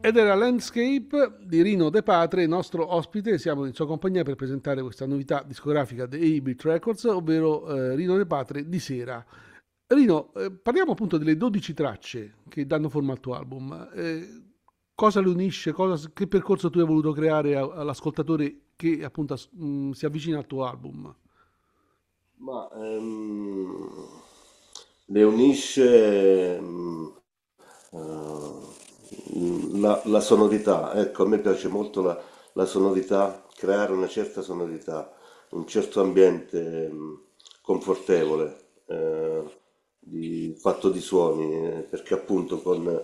Ed era Landscape di Rino De Patre, il nostro ospite. Siamo in sua compagnia per presentare questa novità discografica di 8-Bit Records, ovvero Rino De Patre di Sera. Rino, parliamo appunto delle 12 tracce che danno forma al tuo album. Cosa le unisce? Che percorso tu hai voluto creare all'ascoltatore che appunto si avvicina al tuo album? Ma le unisce la sonorità. Ecco, a me piace molto la sonorità, creare una certa sonorità, un certo ambiente confortevole, fatto di suoni, perché appunto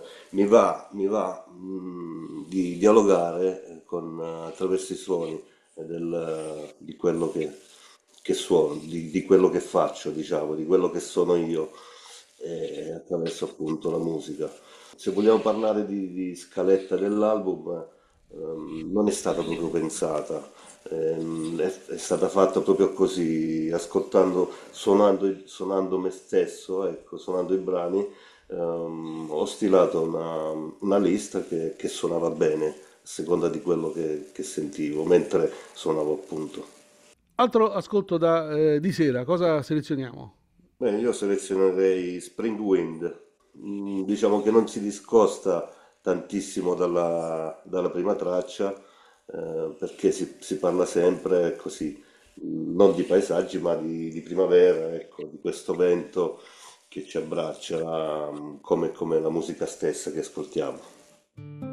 mi va di dialogare attraverso i suoni di quello che suono, di quello che faccio, diciamo, di quello che sono io, attraverso appunto la musica. Se vogliamo parlare di scaletta dell'album, non è stata proprio pensata, è stata fatta proprio così, ascoltando, suonando me stesso, ecco, suonando i brani, ho stilato una lista che suonava bene a seconda di quello che sentivo mentre suonavo appunto. Altro ascolto di Sera, cosa selezioniamo? Bene, io selezionerei Spring Wind. Diciamo che non si discosta tantissimo dalla prima traccia, perché si parla sempre così, non di paesaggi, ma di primavera, ecco, di questo vento che ci abbraccia, come la musica stessa che ascoltiamo.